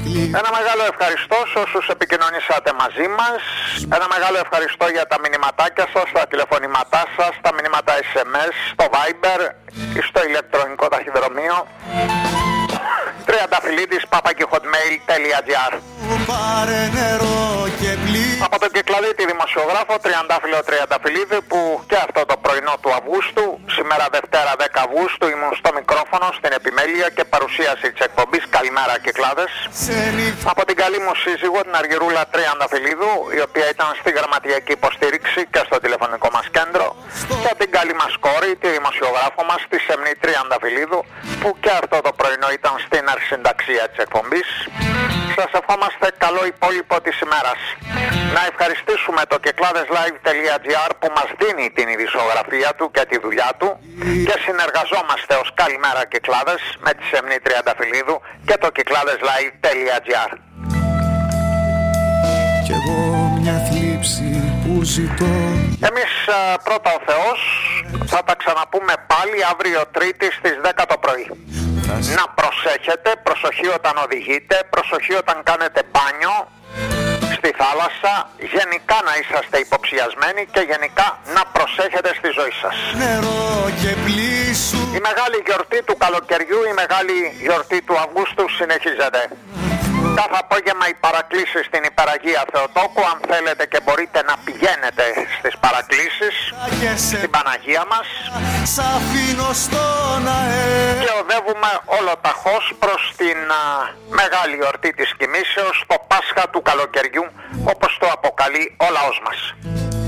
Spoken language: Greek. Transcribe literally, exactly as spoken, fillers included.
Ένα μεγάλο ευχαριστώ σε όσους επικοινωνήσατε μαζί μας. Ένα μεγάλο ευχαριστώ για τα μηνυματάκια σας, τα τηλεφωνήματά σας, τα μηνύματα ες εμ ες, στο Viber ή στο ηλεκτρονικό ταχυδρομείο τριανταφυλλίδης παπάκι hotmail τελεία τζι άρ. Από τον Κυκλαδίτη δημοσιογράφο Τριαντάφυλλο Τριανταφυλλίδη, που και αυτό το πρωινό του Αυγούστου, σήμερα Δευτέρα δέκα Αυγούστου, ήμουν στο μικρόφωνο στην επιμέλεια και παρουσίαση της εκπομπής. Καλημέρα Κυκλάδες. Από την καλή μου σύζυγο την Αργυρούλα Τριανταφυλλίδου, η οποία ήταν στη γραμματιακή υποστήριξη και στο τηλεφωνικό μας κέντρο, και την καλή μας κόρη, τη δημοσιογράφο μας, τη Σεμνή Τριανταφυλλίδου, που και αυτό το πρωινό ήταν στην αρχισυνταξία της εκπομπής. Σας ευχόμαστε καλό υπόλοιπο της ημέρας. Να ευχαριστήσουμε το κυκλάδεσlive τελεία τζι άρ που μας δίνει την ειδησιογραφία του και τη δουλειά του, και συνεργαζόμαστε ως Καλημέρα Κυκλάδες με τη Σεμνή Τριανταφυλλίδου και το κυκλάδεσlive τελεία τζι άρ. Κι εγώ μια θλίψη που ζητώ. Εμείς πρώτα ο Θεός θα τα ξαναπούμε πάλι αύριο Τρίτη στις δέκα το πρωί. Να προσέχετε, προσοχή όταν οδηγείτε, προσοχή όταν κάνετε μπάνιο στη θάλασσα, γενικά να είσαστε υποψιασμένοι και γενικά να προσέχετε στη ζωή σας. Η μεγάλη γιορτή του καλοκαιριού, η μεγάλη γιορτή του Αυγούστου συνεχίζεται. Κάθε απόγευμα οι παρακλήσεις στην Υπεραγία Θεοτόκου. Αν θέλετε και μπορείτε να πηγαίνετε στις παρακλήσεις στην Παναγία μας. Και οδεύουμε όλο ταχώς προς την α, μεγάλη γιορτή της Κοιμήσεως, το Πάσχα του καλοκαιριού, όπως το αποκαλεί ο λαός μας.